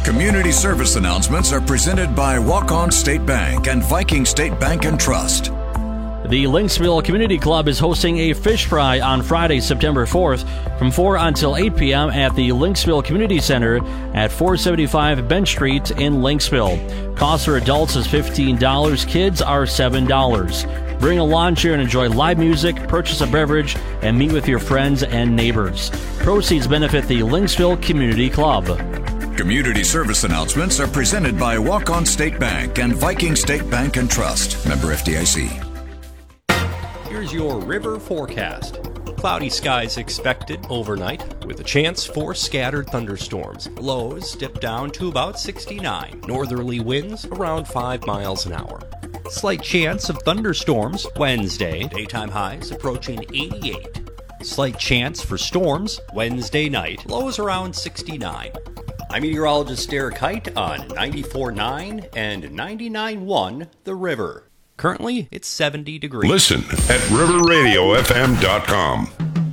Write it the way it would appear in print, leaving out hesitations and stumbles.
Community service announcements are presented by Walk-On State Bank and Viking State Bank and Trust. The Lynxville Community Club is hosting a fish fry on Friday, September 4th from 4 until 8 p.m. at the Lynxville Community Center at 475 Bench Street in Lynxville. Cost for adults is $15. Kids are $7. Bring a lawn chair and enjoy live music, purchase a beverage, and meet with your friends and neighbors. Proceeds benefit the Lynxville Community Club. Community service announcements are presented by Walk-On State Bank and Viking State Bank and Trust. Member FDIC. Here's your river forecast. Cloudy skies expected overnight with a chance for scattered thunderstorms. Lows dip down to about 69. Northerly winds around 5 miles an hour. Slight chance of thunderstorms Wednesday. Daytime highs approaching 88. Slight chance for storms Wednesday night. Lows around 69. I'm meteorologist Derek Height on 94.9 and 99.1 The River. Currently, it's 70 degrees. Listen at riverradiofm.com.